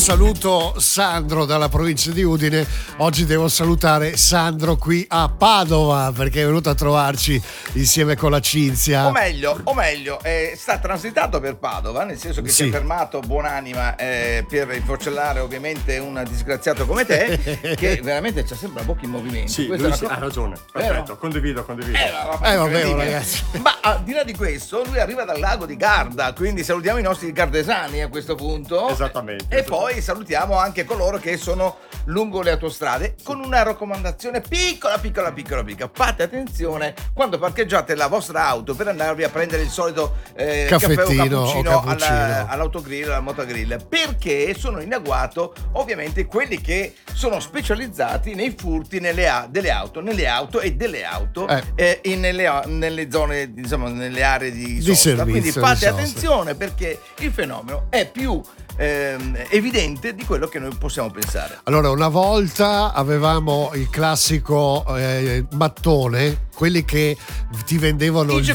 saluto Sandro dalla provincia di Udine, oggi devo salutare Sandro qui a Padova perché è venuto a trovarci insieme con la Cinzia. O meglio, sta transitato per Padova, nel senso che si è fermato buonanima per inforcellare ovviamente un disgraziato come te che veramente c'ha sempre la bocca in movimento. Sì, lui ha ragione, perfetto, condivido. Vabbè, ragazzi. Ma al di là di questo, lui arriva dal lago di Garda, quindi salutiamo i nostri gardesani a questo punto. Esattamente. E poi salutiamo anche coloro che sono lungo le autostrade con una raccomandazione piccola. Fate attenzione quando parcheggiate la vostra auto per andarvi a prendere il solito caffettino caffè o cappuccino all'autogrill, al motogrill, perché sono in agguato ovviamente quelli che sono specializzati nei furti nelle auto e delle auto nelle zone, diciamo, nelle aree di sosta. Servizio, quindi fate attenzione perché il fenomeno è più evidente di quello che noi possiamo pensare. Allora, una volta avevamo il classico mattone, quelli che ti vendevano il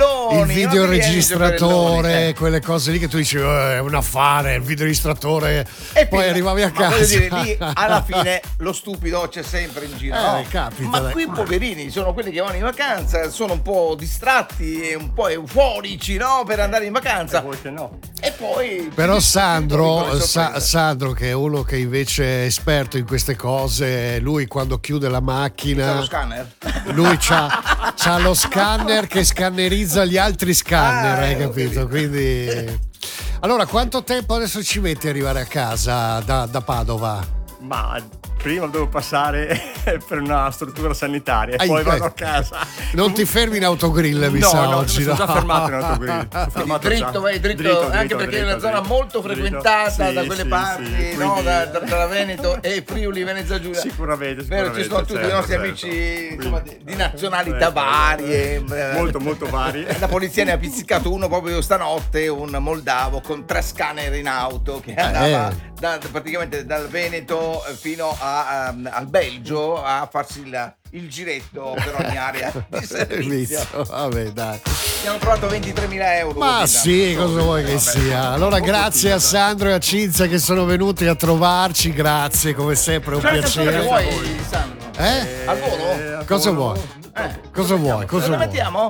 videoregistratore, quelle cose lì che tu dicevi è un affare, il videoregistratore, e poi arrivavi a casa. Voglio dire, lì alla fine lo stupido c'è sempre in giro, no? Capita, ma qui poverini sono quelli che vanno in vacanza, sono un po' distratti e un po' euforici, no? Per andare in vacanza. E poi però Sandro, che è uno che invece è esperto in queste cose, lui quando chiude la macchina c'ha lo scanner. Lui c'ha lo scanner che scannerizza gli altri scanner, hai capito? Quindi allora, quanto tempo adesso ci metti ad arrivare a casa da Padova? Ma prima devo passare per una struttura sanitaria e poi vado a casa. Non ti fermi in autogrill, mi sa oggi? Sono già fermato in autogrill. Vai dritto, anche perché è una zona molto frequentata da quelle parti, no? Da Veneto e Friuli, Venezia Giulia. Sicuramente. Ci sono tutti i nostri amici, insomma, di nazionalità varie. Molto varie. La polizia ne ha pizzicato uno proprio stanotte, un moldavo con 3 scanner in auto che andava praticamente dal Veneto fino al Belgio a farsi il giretto per ogni area di servizio. Vabbè, dai. Abbiamo trovato 23.000 euro. Ma sì, cosa vuoi che sia? Allora, grazie a Sandro e a Cinzia che sono venuti a trovarci. Grazie, come sempre, un piacere. Cosa vuoi, Sandro? Al volo? Cosa vuoi? Cosa vuoi? Cosa mettiamo?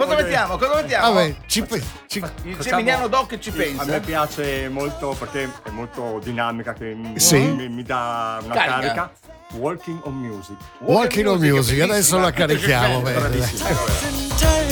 Vabbè, il Geminiano Doc ci pensa. A me piace molto perché è molto dinamica, che mi dà una carica. Walking on Music. Adesso la carichiamo.